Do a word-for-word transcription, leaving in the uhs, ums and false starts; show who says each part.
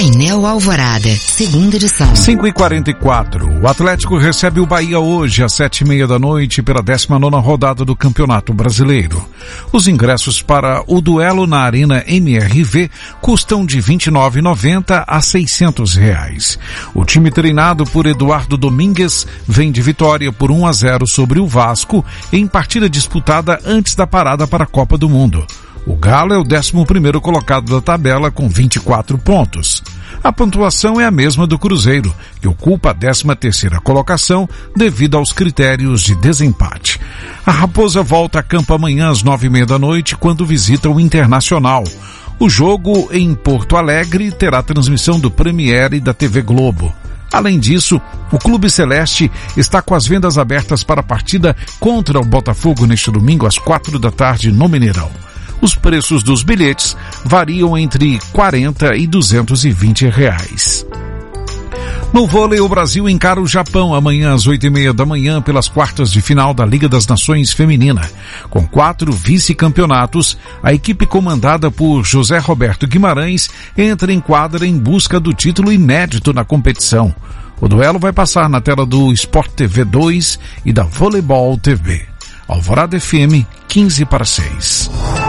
Speaker 1: Painel Alvorada, segunda edição.
Speaker 2: cinco e quarenta e quatro. O Atlético recebe o Bahia hoje às sete e meia da noite pela décima nona rodada do Campeonato Brasileiro. Os ingressos para o duelo na Arena M R V custam de vinte e nove reais e noventa centavos a seiscentos reais. O time treinado por Eduardo Domingues vem de vitória por um a zero sobre o Vasco em partida disputada antes da parada para a Copa do Mundo. O Galo é o décimo primeiro colocado da tabela com vinte e quatro pontos. A pontuação é a mesma do Cruzeiro, que ocupa a décima terceira colocação devido aos critérios de desempate. A Raposa volta a campo amanhã às nove e meia da noite quando visita o Internacional. O jogo em Porto Alegre terá transmissão do Premiere e da T V Globo. Além disso, o Clube Celeste está com as vendas abertas para a partida contra o Botafogo neste domingo às quatro da tarde no Mineirão. Os preços dos bilhetes variam entre quarenta e duzentos e vinte reais. No vôlei, o Brasil encara o Japão amanhã às oito e meia da manhã pelas quartas de final da Liga das Nações Feminina. Com quatro vice-campeonatos, a equipe comandada por José Roberto Guimarães entra em quadra em busca do título inédito na competição. O duelo vai passar na tela do Sport T V dois e da Voleibol T V. Alvorada F M, quinze para seis.